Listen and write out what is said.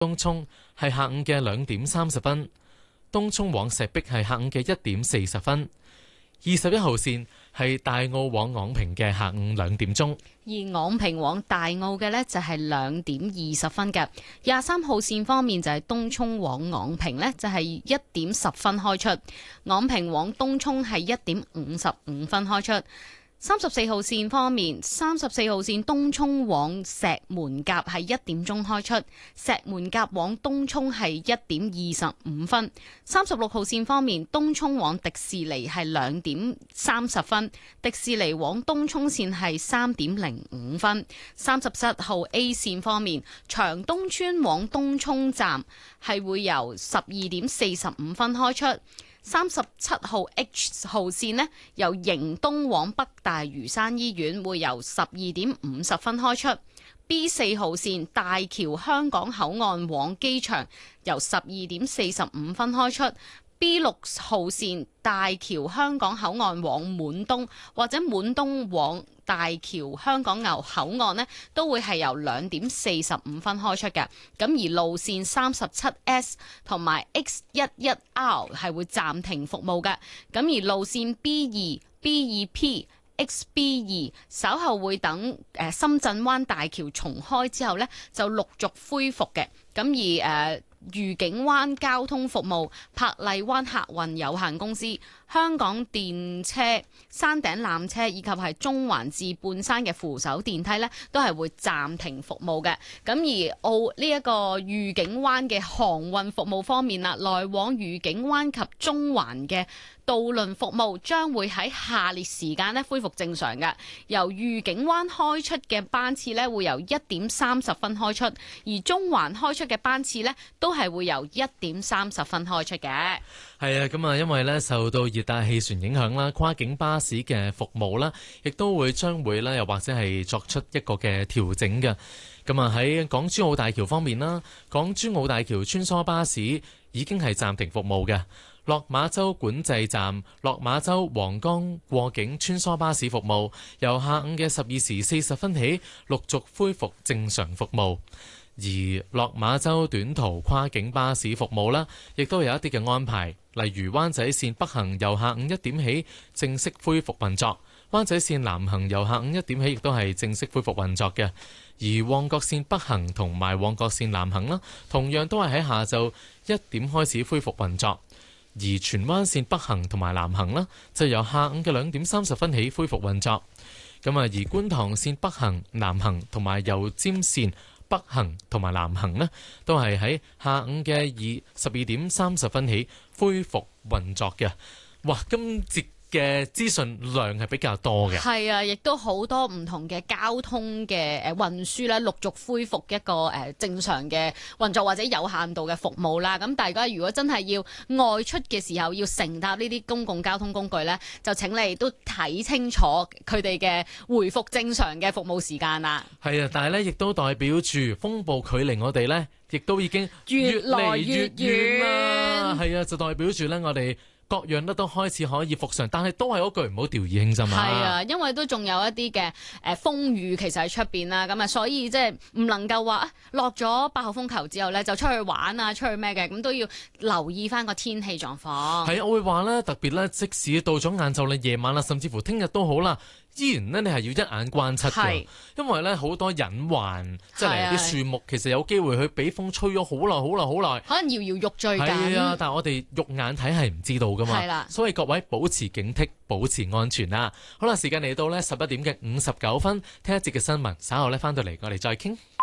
東涌係下午嘅2點30分，東涌往石壁係下午嘅1點40分。21號線係大澳往昂坪嘅下午2點鐘， 而昂坪往大澳嘅呢就係2點20分嘅。23號線方面就係東涌往昂坪呢就係1點10分開出，昂坪往東涌係1點55分開出。34號線方面，34號線東涌往石門甲係1點鐘開出，石門甲往東涌係1點25分。36號線方面，東涌往迪士尼係2點30分，迪士尼往東涌線係3點05分。37號 A 線方面，長東村往東涌站係會由12點45分開出。37號 H 號線呢，由迎東往北大嶼山醫院會由12點50分開出。B4 號線大橋香港口岸往機場由12點45分開出。B6 號線大橋香港口岸往滿東或者滿東往大橋香港口岸呢，都會係由2點45分開出嘅。咁而路線 37S 同埋 X11R 係會暫停服務嘅。咁而路線 B2、B2P、XB2 稍後會等深圳灣大橋重開之後呢，就陸續恢復嘅。咁而愉景灣交通服務、珀麗灣客運有限公司、香港電車、山頂纜車以及係中環至半山嘅扶手電梯呢，都係會暫停服務嘅。咁而呢一個愉景灣嘅航運服務方面啦，來往愉景灣及中環嘅渡輪服務將會喺下列時間咧恢復正常嘅。由愉景灣開出嘅班次咧會由1點30分開出，而中環開出嘅班次咧都係會由1點30分開出嘅。 係啊，咁啊，因為咧受到熱帶氣旋影響啦，跨境巴士嘅服務啦，亦都將會咧又或者係作出一個嘅調整嘅。咁啊喺港珠澳大橋方面啦，港珠澳大橋穿梭巴士已經係暫停服務嘅。落馬洲管制站、落馬洲皇崗過境穿梭巴士服務由下午嘅12時40分起陸續恢復正常服務，而落馬洲短途跨境巴士服務啦，亦都有一啲嘅安排，例如灣仔線北行由下午1點起正式恢復運作，灣仔線南行由下午1點起亦都係正式恢復運作嘅，而旺角線北行同埋旺角線南行啦，同樣都係喺下晝1點開始恢復運作。而荃灣線北行同埋南行啦，就由下午嘅2點30分起恢復運作。咁啊，而觀塘線北行、南行同埋油尖線北行同埋南行呢，都係喺下午嘅12點30分起恢復運作嘅。哇，今節嘅資訊量係比較多嘅， 係啊，亦都好多唔同嘅交通嘅運輸咧，陸續恢復一個正常嘅運作或者有限度嘅服務啦。咁大家如果真係要外出嘅時候要乘搭呢啲公共交通工具呢，就請你都睇清楚佢哋嘅回復正常嘅服務時間啦。係啊，但係呢亦都代表住風暴距離我哋呢，亦都已經越嚟越遠啦。係啊，就代表住呢我哋各樣都開始可以復常，但係都係嗰句唔好掉以輕心啊！係啊，因為都仲有一啲嘅風雨其實喺出邊啦，咁啊，所以即係唔能夠話落咗8號風球之後呢，就出去玩啊，出去咩嘅，咁都要留意翻個天氣狀況。係啊，我會話呢，特別呢，即使到咗晏晝啦、夜晚啦，甚至乎聽日都好啦，依然呢，你係要一眼關七嘅，因為呢，好多隱患，即係嚟啲樹木其實有機會去俾風吹咗好耐、好耐、好耐，可能搖搖欲墜緊。係啊，但係我哋肉眼睇係唔知道㗎嘛。係啦，所以各位保持警惕，保持安全啦。好啦，時間嚟到呢11點嘅59分，聽一節嘅新聞，稍後呢，翻到嚟我哋再傾。